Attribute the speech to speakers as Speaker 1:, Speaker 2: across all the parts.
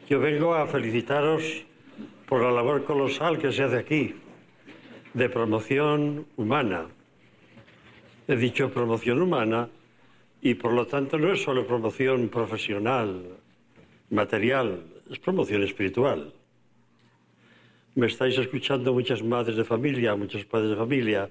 Speaker 1: Yo vengo a felicitaros por la labor colosal que se hace aquí, de promoción humana. He dicho promoción humana y por lo tanto no es solo promoción profesional, material, es promoción espiritual. Me estáis escuchando muchas madres de familia, muchos padres de familia.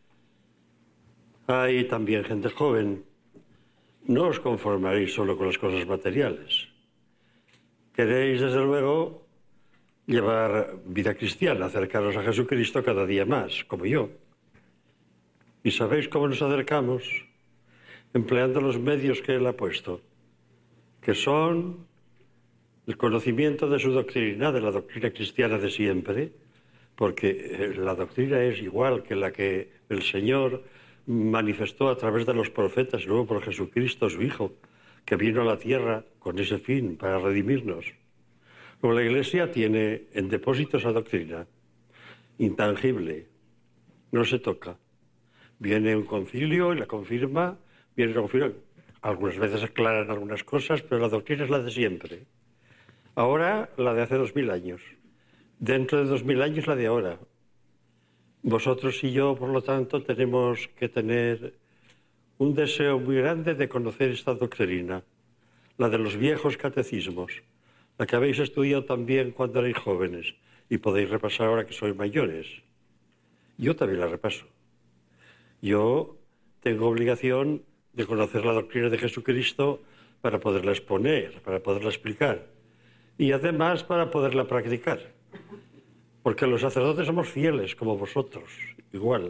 Speaker 1: Hay también gente joven. No os conformaréis solo con las cosas materiales. Queréis, desde luego, llevar vida cristiana, acercaros a Jesucristo cada día más, como yo. ¿Y sabéis cómo nos acercamos? Empleando los medios que Él ha puesto, que son el conocimiento de su doctrina, de la doctrina cristiana de siempre, porque la doctrina es igual que la que el Señor manifestó a través de los profetas y luego por Jesucristo, su Hijo, que vino a la tierra con ese fin, para redimirnos. Luego la Iglesia tiene en depósito esa doctrina, intangible, no se toca. Viene un concilio y la confirma, viene la confirma. Algunas veces aclaran algunas cosas, pero la doctrina es la de siempre. Ahora la de hace 2000 años. Dentro de 2000 años la de ahora. Vosotros y yo, por lo tanto, tenemos que tener un deseo muy grande de conocer esta doctrina, la de los viejos catecismos, la que habéis estudiado también cuando erais jóvenes y podéis repasar ahora que sois mayores. Yo también la repaso. Yo tengo obligación de conocer la doctrina de Jesucristo para poderla exponer, para poderla explicar y además para poderla practicar. Porque los sacerdotes somos fieles, como vosotros, igual.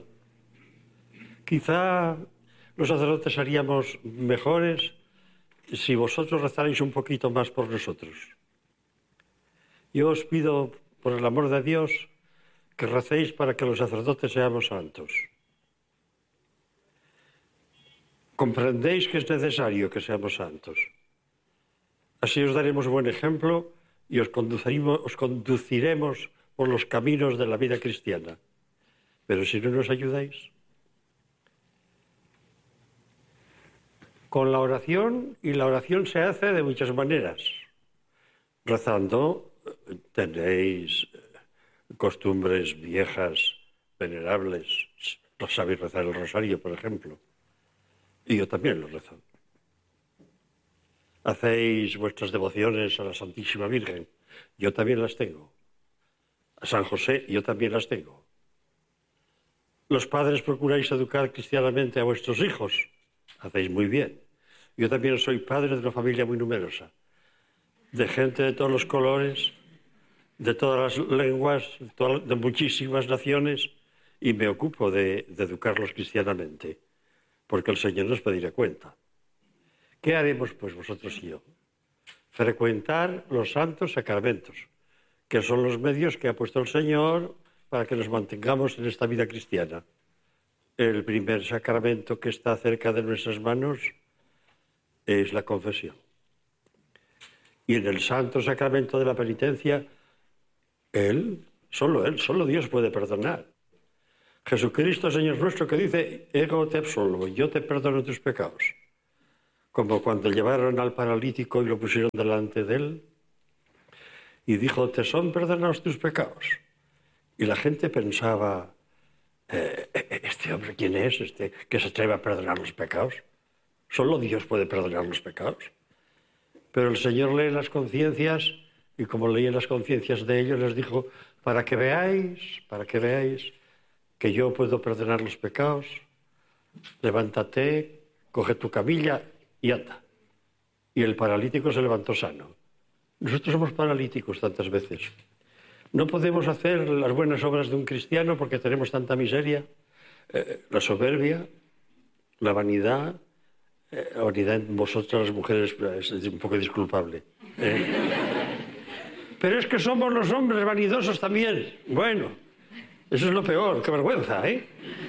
Speaker 1: Quizá los sacerdotes seríamos mejores si vosotros rezarais un poquito más por nosotros. Yo os pido, por el amor de Dios, que recéis para que los sacerdotes seamos santos. Comprendéis que es necesario que seamos santos. Así os daremos buen ejemplo y os conduciremos por los caminos de la vida cristiana. Pero si no nos ayudáis, con la oración, y la oración se hace de muchas maneras. Rezando, tenéis costumbres viejas, venerables. Sabéis rezar el rosario, por ejemplo. Y yo también lo rezo. Hacéis vuestras devociones a la Santísima Virgen. Yo también las tengo. A San José, yo también las tengo. Los padres procuráis educar cristianamente a vuestros hijos. Hacéis muy bien. Yo también soy padre de una familia muy numerosa, de gente de todos los colores, de todas las lenguas, de muchísimas naciones, y me ocupo de educarlos cristianamente, porque el Señor nos pedirá cuenta. ¿Qué haremos, pues, vosotros y yo? Frecuentar los santos sacramentos, que son los medios que ha puesto el Señor para que nos mantengamos en esta vida cristiana. El primer sacramento que está cerca de nuestras manos es la confesión. Y en el santo sacramento de la penitencia, solo Dios puede perdonar. Jesucristo, Señor nuestro, que dice, ego te absolvo, yo te perdono tus pecados. Como cuando llevaron al paralítico y lo pusieron delante de él, y dijo, te son perdonados tus pecados. Y la gente pensaba, ¿este hombre quién es? ¿Que se atreve a perdonar los pecados? Solo Dios puede perdonar los pecados. Pero el Señor lee las conciencias, y como leía las conciencias de ellos, les dijo, para que veáis que yo puedo perdonar los pecados, levántate, coge tu camilla y anda. Y el paralítico se levantó sano. Nosotros somos paralíticos tantas veces. No podemos hacer las buenas obras de un cristiano porque tenemos tanta miseria. La soberbia, la vanidad en vosotras las mujeres es un poco disculpable. Pero es que somos los hombres vanidosos también. Bueno, eso es lo peor, qué vergüenza, ¿eh?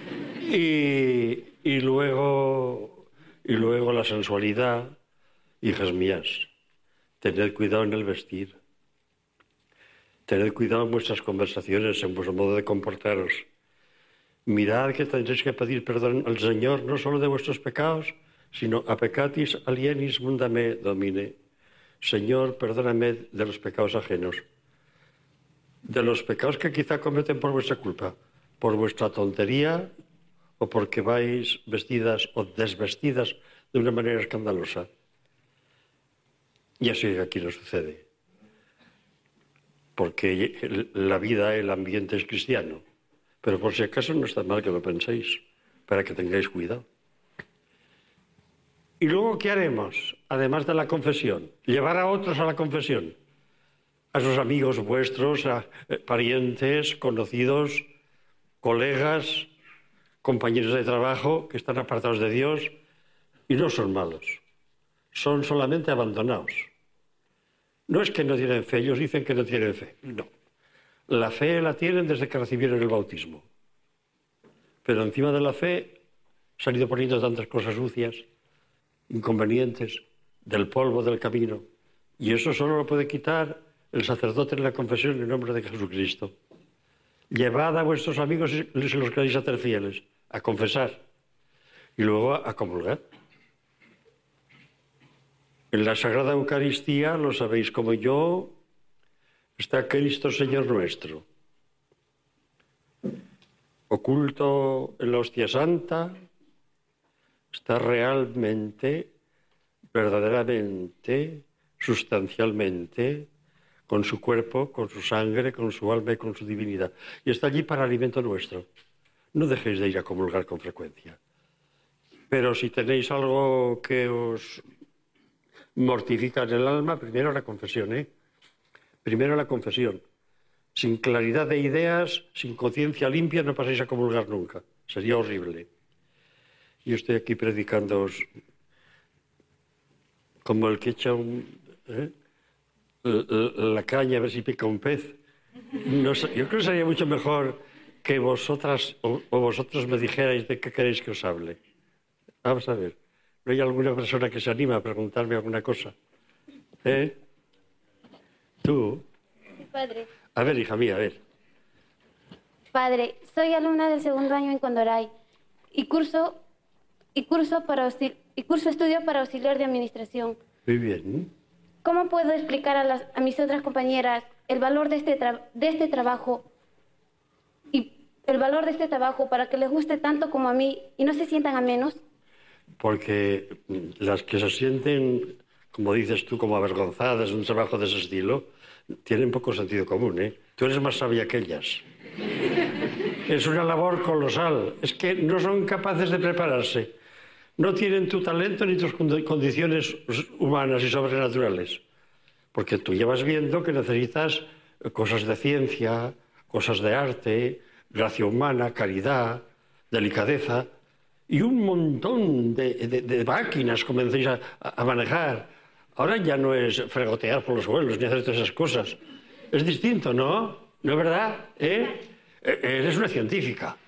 Speaker 1: Y luego la sensualidad, hijas mías, tened cuidado en el vestir. Tened cuidado en vuestras conversaciones, en vuestro modo de comportaros. Mirad que tendréis que pedir perdón al Señor no solo de vuestros pecados, sino a peccatis alienis mundame domine. Señor, perdóname de los pecados ajenos, de los pecados que quizá cometen por vuestra culpa, por vuestra tontería o porque vais vestidas o desvestidas de una manera escandalosa. Y así aquí no sucede, porque la vida, el ambiente es cristiano. Pero por si acaso no está mal que lo penséis, para que tengáis cuidado. ¿Y luego qué haremos, además de la confesión? Llevar a otros a la confesión, a sus amigos vuestros, a parientes, conocidos, colegas, compañeros de trabajo que están apartados de Dios y no son malos, son solamente abandonados. No es que no tienen fe, ellos dicen que no tienen fe, no. La fe la tienen desde que recibieron el bautismo. Pero encima de la fe se han ido poniendo tantas cosas sucias, inconvenientes, del polvo del camino. Y eso solo lo puede quitar el sacerdote en la confesión en nombre de Jesucristo. Llevad a vuestros amigos si los queréis hacer fieles, a confesar y luego a comulgar. En la Sagrada Eucaristía, lo sabéis como yo, está Cristo Señor nuestro, oculto en la hostia santa, está realmente, verdaderamente, sustancialmente, con su cuerpo, con su sangre, con su alma y con su divinidad. Y está allí para alimento nuestro. No dejéis de ir a comulgar con frecuencia. Pero si tenéis algo que os mortifica en el alma, primero la confesión, ¿eh? Primero la confesión. Sin claridad de ideas, sin conciencia limpia, no paséis a comulgar nunca. Sería horrible. Yo estoy aquí predicándoos como el que echa la caña a ver si pica un pez. No sé, yo creo que sería mucho mejor que vosotras o vosotros me dijerais de qué queréis que os hable. Vamos a ver. ¿No hay alguna persona que se anima a preguntarme alguna cosa? ¿Eh? ¿Tú?
Speaker 2: Padre.
Speaker 1: A ver, hija mía, a ver.
Speaker 2: Padre, soy alumna del segundo año en Condoray y curso estudio para auxiliar de administración.
Speaker 1: Muy bien.
Speaker 2: ¿Cómo puedo explicar a mis otras compañeras el valor de este trabajo y el valor de este trabajo para que les guste tanto como a mí y no se sientan a menos?
Speaker 1: Porque las que se sienten, como dices tú, como avergonzadas de un trabajo de ese estilo, tienen poco sentido común, ¿eh? Tú eres más sabia que ellas. Es una labor colosal. Es que no son capaces de prepararse. No tienen tu talento ni tus condiciones humanas y sobrenaturales. Porque tú llevas viendo que necesitas cosas de ciencia, cosas de arte, gracia humana, caridad, delicadeza, y un montón de máquinas comencéis a manejar. Ahora ya no es fregotear por los suelos ni hacer todas esas cosas. Es distinto, ¿no? ¿No es verdad? Eres una científica.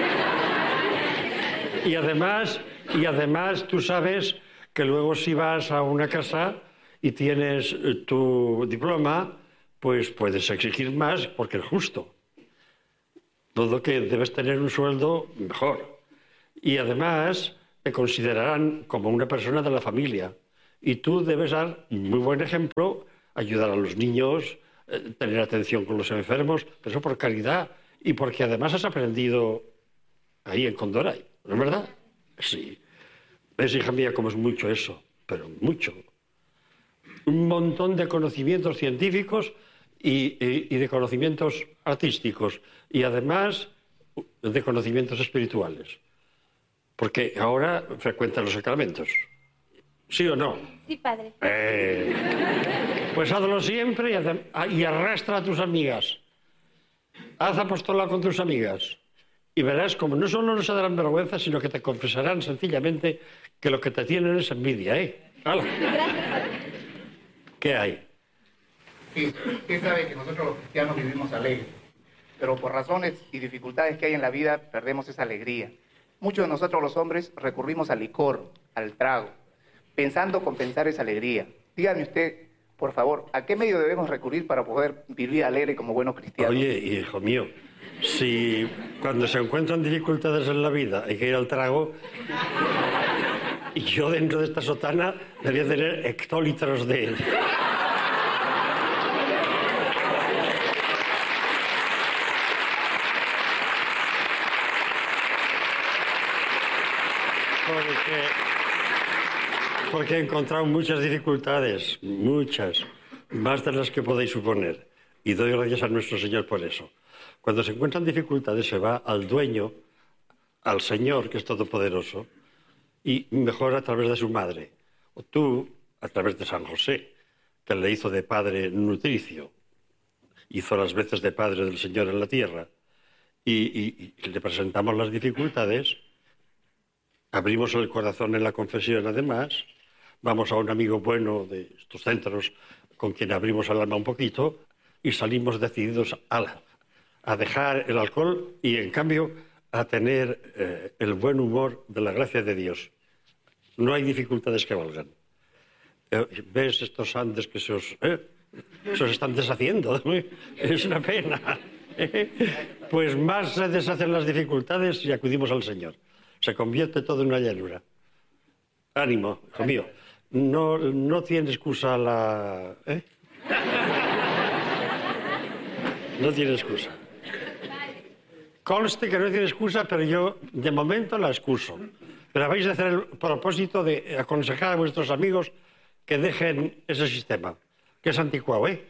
Speaker 1: Y además tú sabes que luego si vas a una casa y tienes tu diploma, pues puedes exigir más porque es justo. Todo que debes tener un sueldo mejor. Y además te considerarán como una persona de la familia. Y tú debes dar un muy buen ejemplo, ayudar a los niños, tener atención con los enfermos, pero eso por caridad y porque además has aprendido ahí en Condoray, ¿no es verdad? Sí. ¿Ves, hija mía, cómo es mucho eso? Pero mucho. Un montón de conocimientos científicos y de conocimientos artísticos y además de conocimientos espirituales. Porque ahora frecuentan los sacramentos. ¿Sí o no?
Speaker 2: Sí, padre.
Speaker 1: Pues hazlo siempre y arrastra a tus amigas. Haz apostolado con tus amigas. Y verás como no solo no se darán vergüenza, sino que te confesarán sencillamente que lo que te tienen es envidia, ¿eh? ¡Hala!
Speaker 2: Gracias, padre.
Speaker 1: ¿Qué hay?
Speaker 3: Sí, usted sabe que nosotros los cristianos vivimos alegres, pero por razones y dificultades que hay en la vida perdemos esa alegría. Muchos de nosotros los hombres recurrimos al licor, al trago, pensando compensar esa alegría. Dígame usted, por favor, ¿a qué medio debemos recurrir para poder vivir alegre como buenos cristianos?
Speaker 1: Oye, hijo mío, si cuando se encuentran dificultades en la vida hay que ir al trago, Y yo dentro de esta sotana debía tener hectolitros de... Porque he encontrado muchas dificultades, muchas, más de las que podéis suponer. Y doy gracias a nuestro Señor por eso. Cuando se encuentran dificultades se va al dueño, al Señor, que es todopoderoso, y mejor a través de su madre. O tú, a través de San José, que le hizo de padre nutricio, hizo las veces de padre del Señor en la tierra, y le presentamos las dificultades, abrimos el corazón en la confesión además, vamos a un amigo bueno de estos centros con quien abrimos el alma un poquito y salimos decididos a dejar el alcohol y en cambio a tener el buen humor de la gracia de Dios. No hay dificultades que valgan. ¿Ves estos Andes que se os están deshaciendo? Es una pena. Pues más se deshacen las dificultades y acudimos al Señor. Se convierte todo en una llanura. Ánimo, hijo mío. No tiene excusa la... No tiene excusa. Conste que no tiene excusa, pero yo de momento la excuso. Pero vais a hacer el propósito de aconsejar a vuestros amigos que dejen ese sistema, que es anticuado, ¿eh?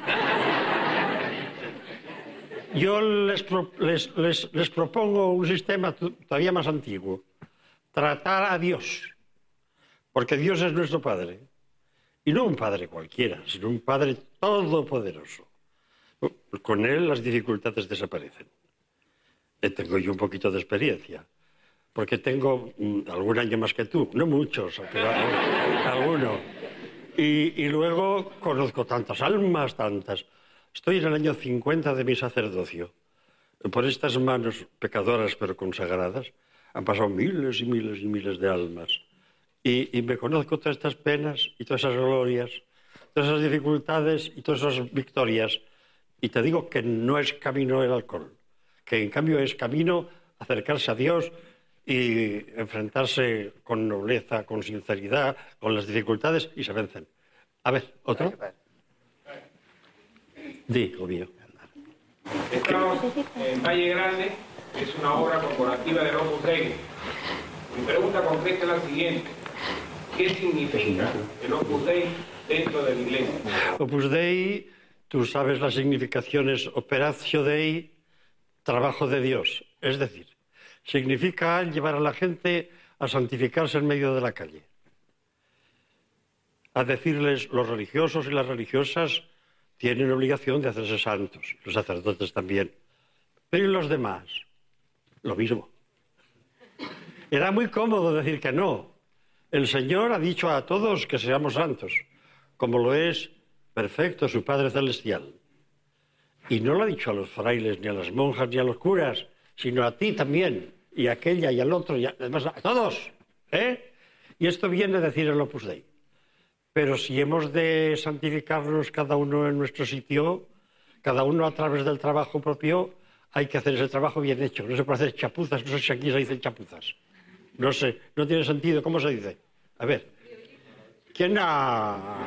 Speaker 1: Yo les propongo un sistema todavía más antiguo. Tratar a Dios. Porque Dios es nuestro Padre. Y no un Padre cualquiera, sino un Padre todopoderoso. Con Él las dificultades desaparecen. Tengo yo un poquito de experiencia. Porque tengo algún año más que tú. No muchos, pero alguno. Y luego conozco tantas almas, tantas. Estoy en el año 50 de mi sacerdocio. Por estas manos pecadoras pero consagradas han pasado miles y miles y miles de almas. Y me conozco todas estas penas y todas esas glorias, todas esas dificultades y todas esas victorias. Y te digo que no es camino el alcohol, que en cambio es camino acercarse a Dios y enfrentarse con nobleza, con sinceridad, con las dificultades y se vencen. A ver, ¿otro? Digo mío.
Speaker 4: Estamos en Valle Grande, que es una obra corporativa del Opus Dei. Mi pregunta concreta es la siguiente. ¿Qué significa el Opus Dei dentro de la Iglesia?
Speaker 1: Opus Dei, tú sabes las significaciones Operatio Dei, trabajo de Dios. Es decir, significa llevar a la gente a santificarse en medio de la calle. A decirles, los religiosos y las religiosas tienen obligación de hacerse santos, los sacerdotes también. Pero ¿y los demás? Lo mismo. Era muy cómodo decir que no. El Señor ha dicho a todos que seamos santos, como lo es perfecto su Padre Celestial. Y no lo ha dicho a los frailes, ni a las monjas, ni a los curas, sino a ti también, y a aquella, y al otro, y además a todos. Y esto viene a decir el Opus Dei. Pero si hemos de santificarnos cada uno en nuestro sitio, cada uno a través del trabajo propio, hay que hacer ese trabajo bien hecho. No se puede hacer chapuzas, no sé si aquí se dicen chapuzas. No sé, no tiene sentido. ¿Cómo se dice? A ver. ¿Quién ha...?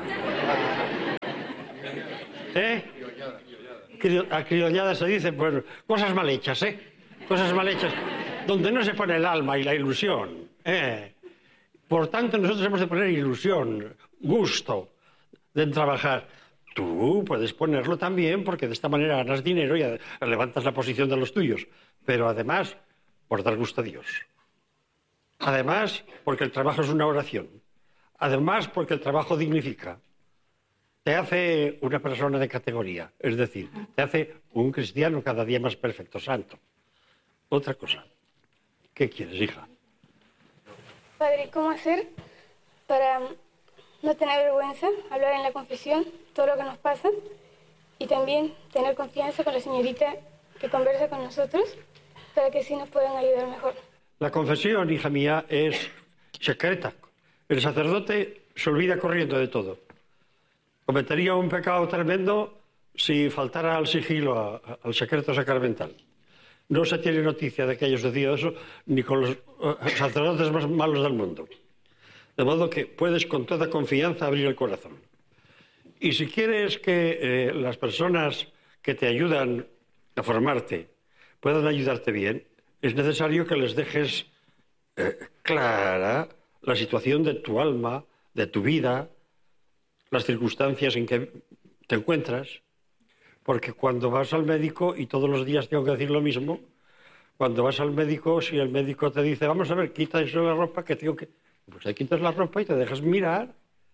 Speaker 1: A criollada se dice, bueno, cosas mal hechas, Cosas mal hechas, donde no se pone el alma y la ilusión, Por tanto, nosotros hemos de poner ilusión, gusto de trabajar. Tú puedes ponerlo también porque de esta manera ganas dinero y levantas la posición de los tuyos. Pero además, por dar gusto a Dios. Además, porque el trabajo es una oración. Además, porque el trabajo dignifica. Te hace una persona de categoría. Es decir, te hace un cristiano cada día más perfecto, santo. Otra cosa. ¿Qué quieres, hija?
Speaker 5: Padre, ¿cómo hacer para no tener vergüenza, hablar en la confesión todo lo que nos pasa y también tener confianza con la señorita que conversa con nosotros para que sí nos puedan ayudar mejor?
Speaker 1: La confesión, hija mía, es secreta. El sacerdote se olvida corriendo de todo. Cometería un pecado tremendo si faltara al sigilo, al secreto sacramental. No se tiene noticia de que haya sucedido eso ni con los sacerdotes más malos del mundo. De modo que puedes con toda confianza abrir el corazón. Y si quieres que las personas que te ayudan a formarte puedan ayudarte bien, es necesario que les dejes clara la situación de tu alma, de tu vida, las circunstancias en que te encuentras. Porque cuando vas al médico, y todos los días tengo que decir lo mismo, cuando vas al médico, si el médico te dice, vamos a ver, quita eso de la ropa, que tengo que... Pues ahí quitas la ropa y te dejas mirar.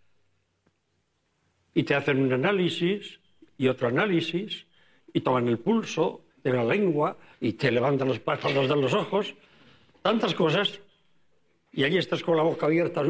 Speaker 1: Y te hacen un análisis y otro análisis, y toman el pulso de la lengua, y te levantan los párpados de los ojos, tantas cosas, y allí estás con la boca abierta.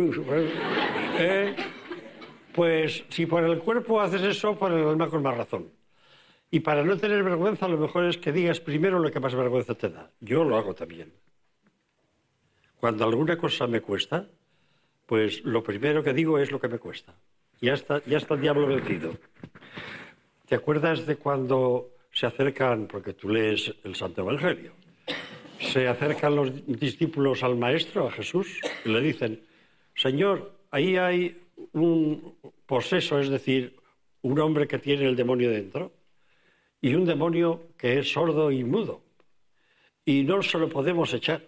Speaker 1: Pues si por el cuerpo haces eso, por el alma con más razón. Y para no tener vergüenza, lo mejor es que digas primero lo que más vergüenza te da. Yo lo hago también. Cuando alguna cosa me cuesta, pues lo primero que digo es lo que me cuesta. Ya está el diablo vencido. ¿Te acuerdas de cuando se acercan, porque tú lees el Santo Evangelio, se acercan los discípulos al Maestro, a Jesús, y le dicen, Señor, ahí hay un poseso, es decir, un hombre que tiene el demonio dentro, y un demonio que es sordo y mudo, y no se lo podemos echar.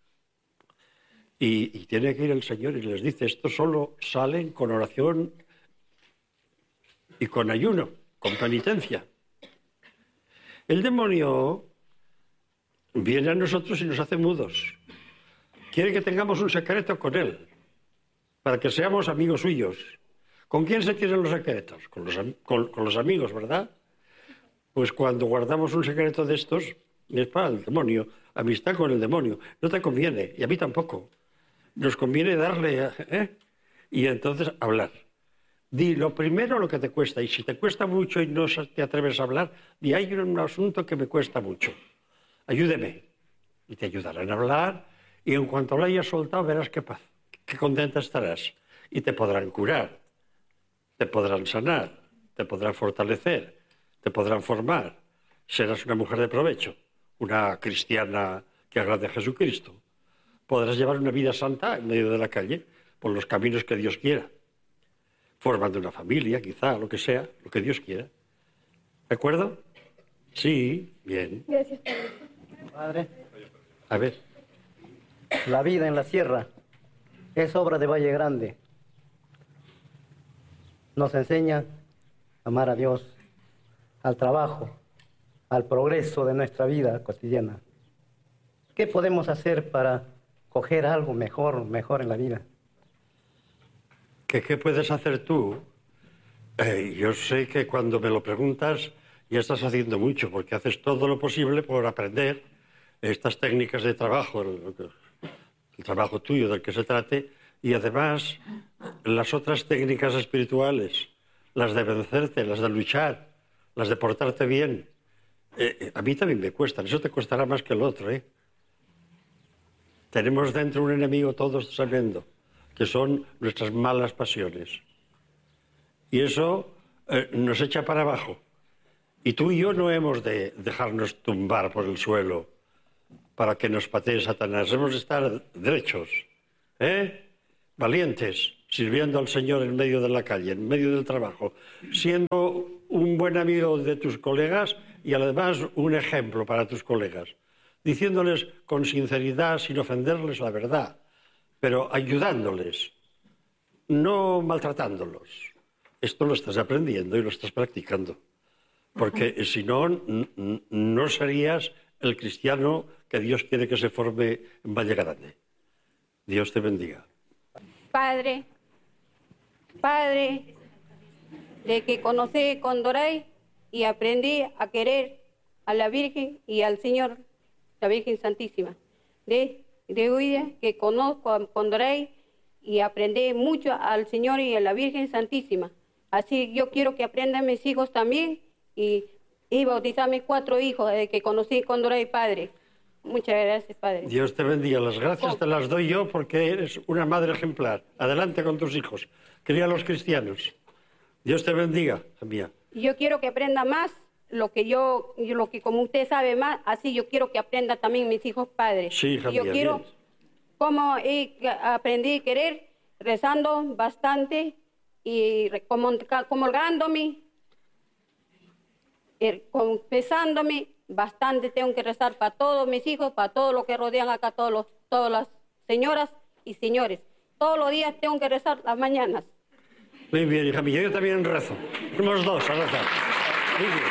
Speaker 1: Y tiene que ir el Señor y les dice, esto solo salen con oración y con ayuno, con penitencia. El demonio viene a nosotros y nos hace mudos. Quiere que tengamos un secreto con él, para que seamos amigos suyos. ¿Con quién se tienen los secretos? Con los amigos, ¿verdad? Pues cuando guardamos un secreto de estos, es para el demonio, amistad con el demonio. No te conviene, y a mí tampoco. Nos conviene darle, y entonces hablar. Di lo primero lo que te cuesta, y si te cuesta mucho y no te atreves a hablar, di, hay un asunto que me cuesta mucho. Ayúdeme. Y te ayudarán a hablar, y en cuanto lo hayas soltado, verás qué paz, qué contenta estarás. Y te podrán curar, te podrán sanar, te podrán fortalecer, te podrán formar. Serás una mujer de provecho, una cristiana que agrade a Jesucristo. Podrás llevar una vida santa en medio de la calle, por los caminos que Dios quiera. Formando una familia, quizá, lo que sea, lo que Dios quiera. ¿De acuerdo? Sí, bien.
Speaker 5: Gracias,
Speaker 6: Padre.
Speaker 1: A ver.
Speaker 6: La vida en la sierra es obra de Valle Grande. Nos enseña a amar a Dios, al trabajo, al progreso de nuestra vida cotidiana. ¿Qué podemos hacer para coger algo mejor en la vida?
Speaker 1: ¿Qué puedes hacer tú? Yo sé que cuando me lo preguntas ya estás haciendo mucho, porque haces todo lo posible por aprender estas técnicas de trabajo, el trabajo tuyo del que se trate, y además las otras técnicas espirituales, las de vencerte, las de luchar, las de portarte bien. A mí también me cuestan, eso te costará más que el otro, ¿eh? Tenemos dentro un enemigo todos tremendo, que son nuestras malas pasiones. Y eso nos echa para abajo. Y tú y yo no hemos de dejarnos tumbar por el suelo para que nos patee Satanás. Hemos de estar derechos, valientes, sirviendo al Señor en medio de la calle, en medio del trabajo, siendo un buen amigo de tus colegas y además un ejemplo para tus colegas, diciéndoles con sinceridad, sin ofenderles, la verdad, pero ayudándoles, no maltratándolos. Esto lo estás aprendiendo y lo estás practicando, porque si no, no serías el cristiano que Dios quiere que se forme en Valle Grande. Dios te bendiga.
Speaker 7: Padre, de que conocí Condoray y aprendí a querer a la Virgen y al Señor, la Virgen Santísima. De hoy que conozco a Condoray y aprendí mucho al Señor y a la Virgen Santísima. Así yo quiero que aprendan mis hijos también y bautizar a mis 4 hijos desde que conocí Condoray, Padre. Muchas gracias, Padre.
Speaker 1: Dios te bendiga. Las gracias te las doy yo porque eres una madre ejemplar. Adelante con tus hijos. Cría a los cristianos. Dios te bendiga, mía.
Speaker 7: Yo quiero que aprenda más lo que como usted sabe más, así yo quiero que aprenda también mis hijos, Padre.
Speaker 1: Sí, hija mía,
Speaker 7: yo quiero,
Speaker 1: bien.
Speaker 7: como aprendí a querer, rezando bastante y comulgándome, confesándome bastante. Tengo que rezar para todos mis hijos, para todos los que rodean acá, todas las señoras y señores. Todos los días tengo que rezar las mañanas.
Speaker 1: Muy bien, hija mía, yo también rezo. Somos dos a rezar. Muy bien.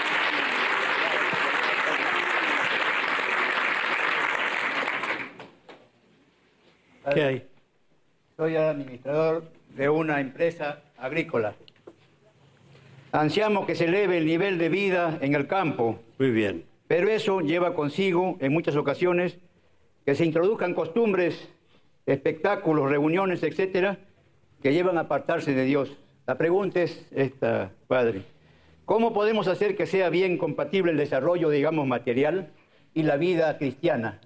Speaker 1: ¿Qué hay?
Speaker 8: Soy administrador de una empresa agrícola. Ansiamos que se eleve el nivel de vida en el campo.
Speaker 1: Muy bien.
Speaker 8: Pero eso lleva consigo, en muchas ocasiones, que se introduzcan costumbres, espectáculos, reuniones, etcétera, que llevan a apartarse de Dios. La pregunta es esta, padre. ¿Cómo podemos hacer que sea bien compatible el desarrollo, digamos, material y la vida cristiana?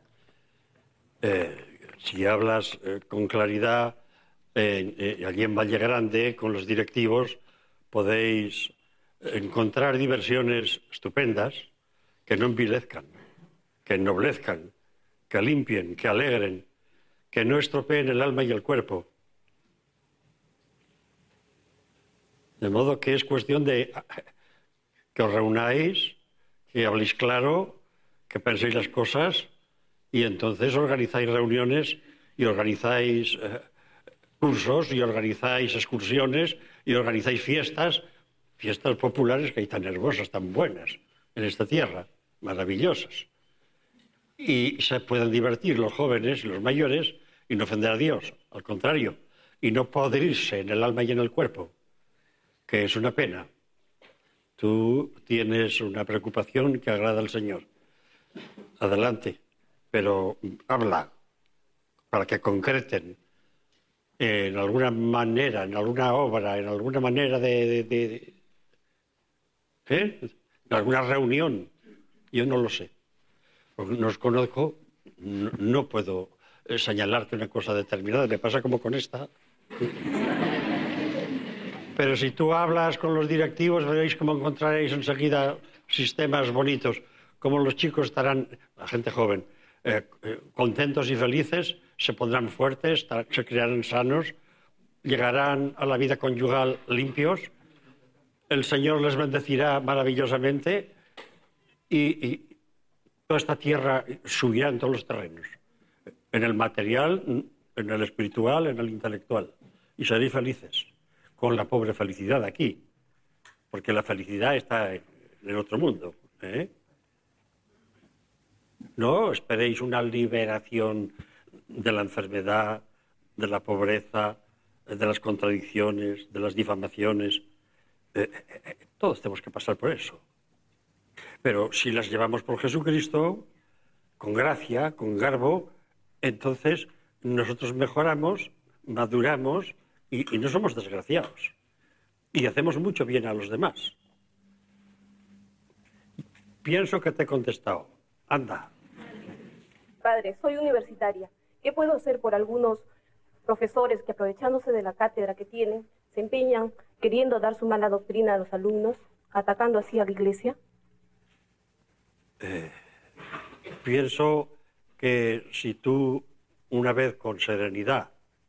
Speaker 1: Si hablas con claridad, allí en Valle Grande, con los directivos, podéis encontrar diversiones estupendas que no envilezcan, que ennoblezcan, que limpien, que alegren, que no estropeen el alma y el cuerpo. De modo que es cuestión de que os reunáis, que habléis claro, que penséis las cosas y entonces organizáis reuniones y organizáis cursos y organizáis excursiones y organizáis fiestas populares que hay tan hermosas, tan buenas en esta tierra, maravillosas. Y se pueden divertir los jóvenes y los mayores y no ofender a Dios, al contrario, y no podrirse en el alma y en el cuerpo, que es una pena. Tú tienes una preocupación que agrada al Señor. Adelante, pero habla para que concreten en alguna manera, en alguna obra, en alguna manera en alguna reunión. Yo no lo sé. Porque no os conozco, no puedo señalarte una cosa determinada. Me pasa como con esta. Pero si tú hablas con los directivos, veréis cómo encontraréis enseguida sistemas bonitos, cómo los chicos estarán, la gente joven, contentos y felices, se pondrán fuertes, se crearán sanos, llegarán a la vida conyugal limpios, el Señor les bendecirá maravillosamente y toda esta tierra subirá en todos los terrenos, en el material, en el espiritual, en el intelectual, y seréis felices, con la pobre felicidad aquí, porque la felicidad está en el otro mundo, ¿eh? No esperéis una liberación de la enfermedad, de la pobreza, de las contradicciones, de las difamaciones. Todos tenemos que pasar por eso. Pero si las llevamos por Jesucristo, con gracia, con garbo, entonces nosotros mejoramos, maduramos y no somos desgraciados. Y hacemos mucho bien a los demás. Pienso que te he contestado. Anda.
Speaker 9: Padre, soy universitaria. ¿Qué puedo hacer por algunos profesores que, aprovechándose de la cátedra que tienen, se empeñan queriendo dar su mala doctrina a los alumnos, atacando así a la iglesia?
Speaker 1: Pienso que si tú, una vez con serenidad,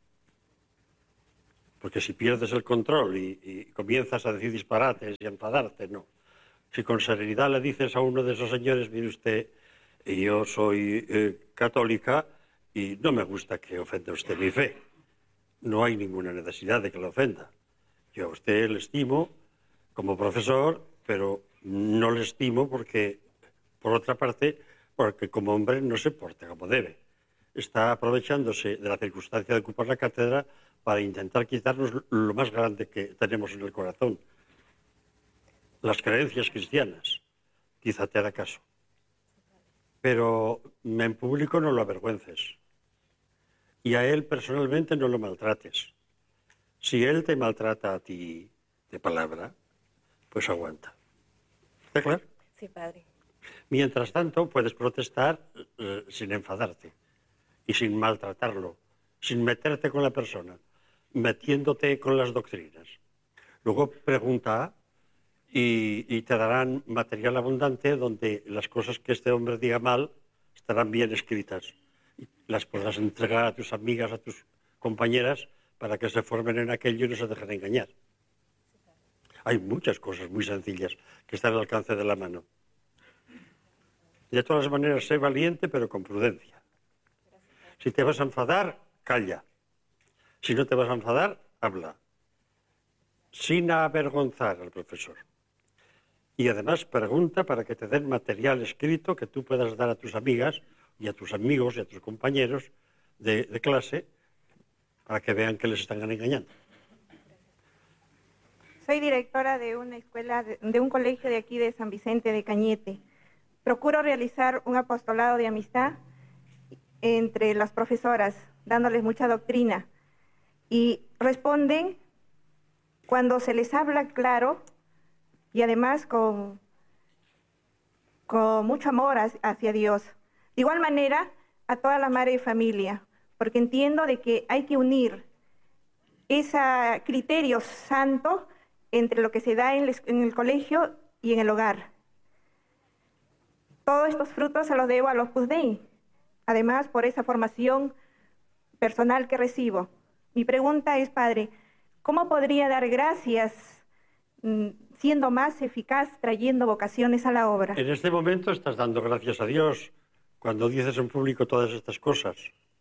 Speaker 1: porque si pierdes el control y comienzas a decir disparates y a enfadarte, no. Si con serenidad le dices a uno de esos señores, mire usted, yo soy católica y no me gusta que ofenda usted mi fe. No hay ninguna necesidad de que lo ofenda. Yo a usted le estimo como profesor, pero no le estimo porque, por otra parte, porque como hombre no se porta como debe. Está aprovechándose de la circunstancia de ocupar la cátedra para intentar quitarnos lo más grande que tenemos en el corazón. Las creencias cristianas. Quizá te haga caso. Pero en público no lo avergüences. Y a él personalmente no lo maltrates. Si él te maltrata a ti de palabra, pues aguanta. ¿Está claro?
Speaker 9: Sí, padre.
Speaker 1: Mientras tanto, puedes protestar sin enfadarte y sin maltratarlo, sin meterte con la persona, metiéndote con las doctrinas. Luego pregunta y te darán material abundante donde las cosas que este hombre diga mal estarán bien escritas. Y las podrás entregar a tus amigas, a tus compañeras, para que se formen en aquello y no se dejen engañar. Hay muchas cosas muy sencillas que están al alcance de la mano. De todas maneras, sé valiente, pero con prudencia. Si te vas a enfadar, calla. Si no te vas a enfadar, habla. Sin avergonzar al profesor. Y además pregunta para que te den material escrito que tú puedas dar a tus amigas y a tus amigos y a tus compañeros de clase para que vean que les están engañando.
Speaker 10: Soy directora de una escuela, de un colegio de aquí de San Vicente de Cañete. Procuro realizar un apostolado de amistad entre las profesoras, dándoles mucha doctrina. Y responden cuando se les habla claro y además con mucho amor hacia Dios. De igual manera, a toda la madre de familia, porque entiendo de que hay que unir ese criterio santo entre lo que se da en el colegio y en el hogar. Todos estos frutos se los debo a los Opus Dei, además por esa formación personal que recibo. Mi pregunta es, Padre, ¿cómo podría dar gracias siendo más eficaz trayendo vocaciones a la obra?
Speaker 1: En este momento estás dando gracias a Dios cuando dices en público todas estas cosas.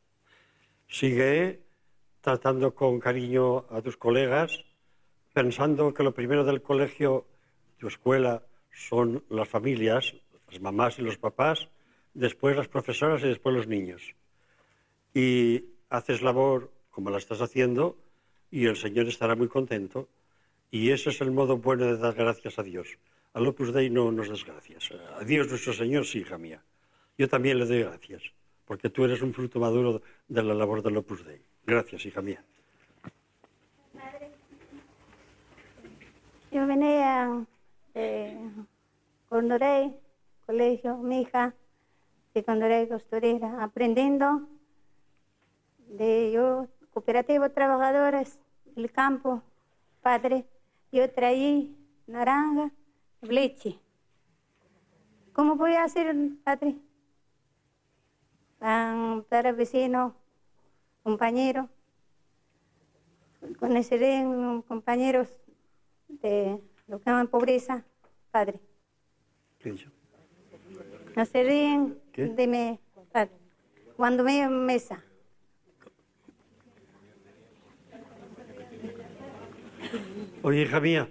Speaker 1: Sigue tratando con cariño a tus colegas, pensando que lo primero del colegio, tu escuela, son las familias, las mamás y los papás, después las profesoras y después los niños. Y haces labor como la estás haciendo y el Señor estará muy contento. Y ese es el modo bueno de dar gracias a Dios. Al Opus Dei no nos des gracias. A Dios nuestro Señor sí, hija mía. Yo también le doy gracias, porque tú eres un fruto maduro de la labor del Opus Dei. Gracias, hija mía.
Speaker 11: Yo venía de Condoré, colegio, mi hija, de Condoré costurera, aprendiendo de yo, cooperativa trabajadores del campo, padre. Yo traí naranja, leche. ¿Cómo voy a hacer, padre? Para vecinos, compañeros, conoceré compañeros de lo que llaman pobreza, padre.
Speaker 1: ¿Qué dicho?
Speaker 11: No se ríen de mí, padre. Cuando me mesa.
Speaker 1: Oye, hija mía,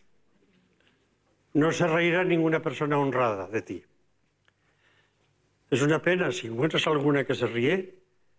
Speaker 1: no se reirá ninguna persona honrada de ti. Es una pena, si encuentras alguna que se ríe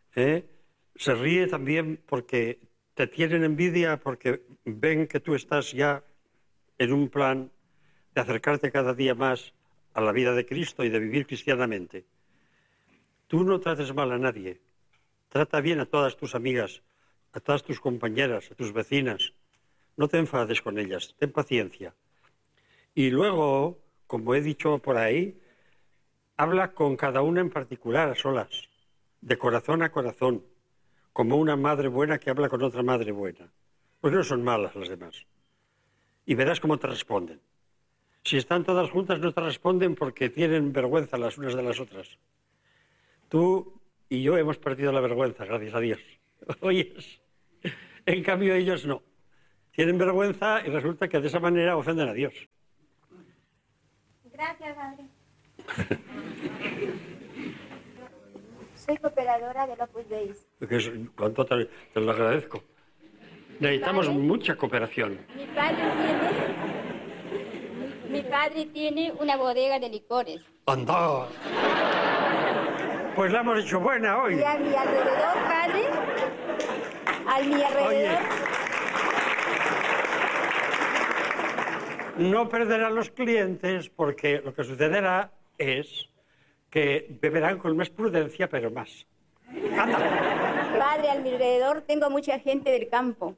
Speaker 1: también porque te tienen envidia, porque ven que tú estás ya en un plan de acercarte cada día más a la vida de Cristo y de vivir cristianamente. Tú no trates mal a nadie. Trata bien a todas tus amigas, a todas tus compañeras, a tus vecinas. No te enfades con ellas, ten paciencia. Y luego, como he dicho por ahí, habla con cada una en particular, a solas, de corazón a corazón, como una madre buena que habla con otra madre buena. Porque no son malas las demás. Y verás cómo te responden. Si están todas juntas no te responden porque tienen vergüenza las unas de las otras. Tú y yo hemos perdido la vergüenza, gracias a Dios. ¿Oyes? En cambio ellos no. Tienen vergüenza y resulta que de esa manera ofenden a Dios.
Speaker 11: Gracias, padre. Soy cooperadora del Opus Dei.
Speaker 1: ¿Cuánto te lo agradezco? Necesitamos mucha cooperación.
Speaker 11: Mi padre tiene una bodega de licores.
Speaker 1: ¡Anda! Pues la hemos hecho buena hoy.
Speaker 11: Y a mi alrededor, padre, a mi alrededor...
Speaker 1: Oye, no perderán los clientes porque lo que sucederá es que beberán con más prudencia, pero más. ¡Anda!
Speaker 11: Padre, a mi alrededor tengo mucha gente del campo.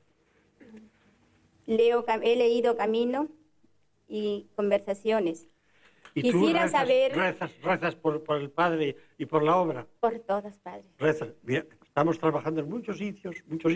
Speaker 11: He leído Camino y Conversaciones.
Speaker 1: ¿Y
Speaker 11: quisiera
Speaker 1: tú
Speaker 11: saber...
Speaker 1: rezas por el Padre y por la obra?
Speaker 11: Por todas, Padre.
Speaker 1: Rezas. Bien, estamos trabajando en muchos sitios.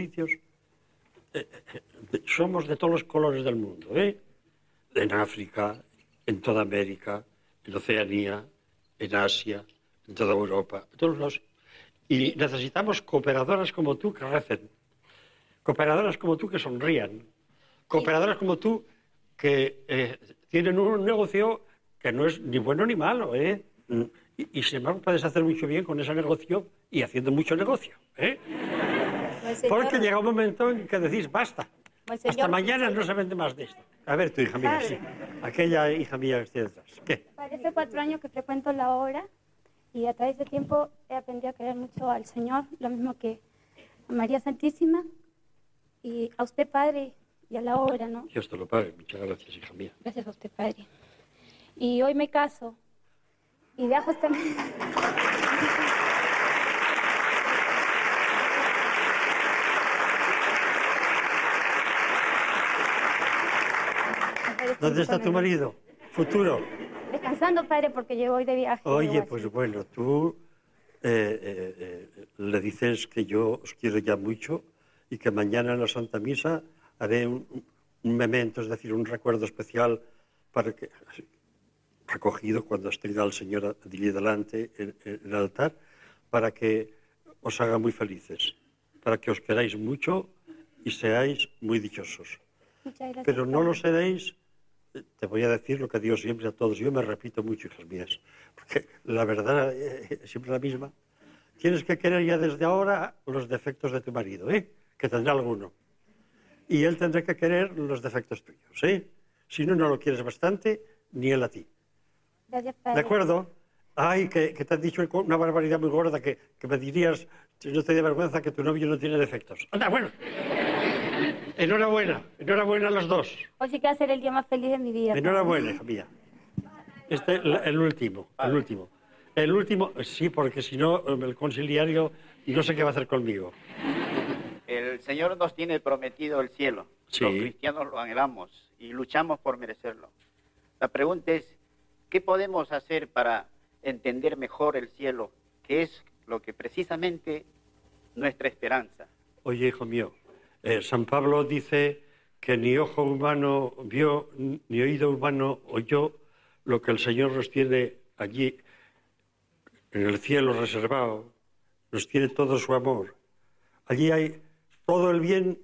Speaker 1: Somos de todos los colores del mundo, ¿eh? En África, en toda América, en Oceanía, en Asia, en toda Europa, en todos lados. Y necesitamos cooperadoras como tú que recen. Cooperadoras como tú que sonrían. Cooperadoras como tú que tienen un negocio que no es ni bueno ni malo, ¿eh? Y sin embargo puedes hacer mucho bien con ese negocio y haciendo mucho negocio, ¿eh? Porque llega un momento en que decís, basta. Hasta mañana no se vende más de esto. A ver, tu hija mía, sí. Aquella hija mía que está detrás. ¿Qué?
Speaker 5: Hace 4 años que frecuento la obra y a través de tiempo he aprendido a querer mucho al Señor, lo mismo que a María Santísima y a usted, Padre, y a la obra, ¿no?
Speaker 1: Dios te lo pague. Muchas gracias, hija mía.
Speaker 5: Gracias a usted, Padre. Y hoy me caso y dejo esta...
Speaker 1: ¿Dónde está tu marido? Futuro.
Speaker 5: Descansando, Padre, porque llego hoy de viaje.
Speaker 1: Oye, pues bueno, tú le dices que yo os quiero ya mucho y que mañana en la Santa Misa haré un memento, es decir, un recuerdo especial para que, recogido cuando esté al Señor allí delante en el altar, para que os haga muy felices, para que os queráis mucho y seáis muy dichosos.
Speaker 5: Muchas gracias.
Speaker 1: Pero no lo seréis, te voy a decir lo que digo siempre a todos, yo me repito mucho, hijas mías, porque la verdad es siempre la misma. Tienes que querer ya desde ahora los defectos de tu marido, que tendrá alguno. Y él tendrá que querer los defectos tuyos, Si no, no lo quieres bastante, ni él a ti.
Speaker 5: Gracias, Padre.
Speaker 1: ¿De acuerdo? Ay, que te has dicho una barbaridad muy gorda, que me dirías, si no te da vergüenza, que tu novio no tiene defectos. Anda, bueno. Enhorabuena, enhorabuena a los dos.
Speaker 5: Hoy sí que va a ser el día más feliz de mi vida.
Speaker 1: Enhorabuena, hija mía. El último. El último, sí, porque si no, el conciliario no sé qué va a hacer conmigo.
Speaker 8: El Señor nos tiene prometido el cielo.
Speaker 1: Sí.
Speaker 8: Los cristianos lo anhelamos y luchamos por merecerlo. La pregunta es, ¿qué podemos hacer para entender mejor el cielo, que es lo que precisamente nuestra esperanza?
Speaker 1: Oye, hijo mío, San Pablo dice que ni ojo humano vio, ni oído humano oyó lo que el Señor nos tiene allí en el cielo reservado, nos tiene todo su amor. Allí hay todo el bien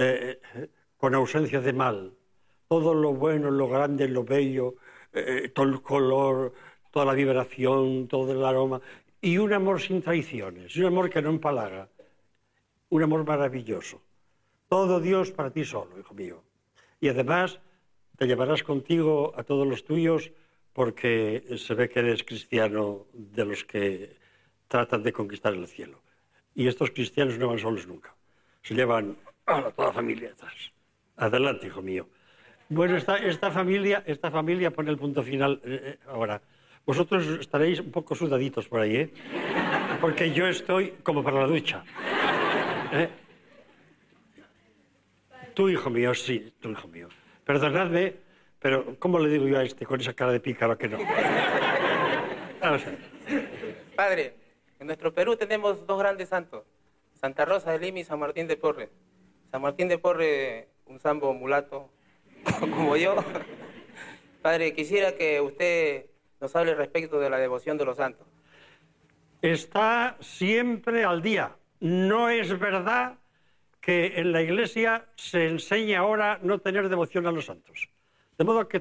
Speaker 1: con ausencia de mal, todo lo bueno, lo grande, lo bello, todo el color, toda la vibración, todo el aroma, y un amor sin traiciones, un amor que no empalaga, un amor maravilloso. Todo Dios para ti solo, hijo mío. Y además te llevarás contigo a todos los tuyos porque se ve que eres cristiano de los que tratan de conquistar el cielo. Y estos cristianos no van solos nunca. Se llevan a toda la familia atrás. Adelante, hijo mío. Bueno, esta familia pone el punto final ahora. Vosotros estaréis un poco sudaditos por ahí, porque yo estoy como para la ducha. Tú, hijo mío, sí, tú, hijo mío. Perdonadme, pero ¿cómo le digo yo a este con esa cara de pícaro que no? Vamos a ver.
Speaker 12: Padre, en nuestro Perú tenemos 2 grandes santos, Santa Rosa de Lima y San Martín de Porres. San Martín de Porres, un sambo mulato, como yo. Padre, quisiera que usted nos hable respecto de la devoción de los santos.
Speaker 1: Está siempre al día. No es verdad que en la Iglesia se enseña ahora no tener devoción a los santos. De modo que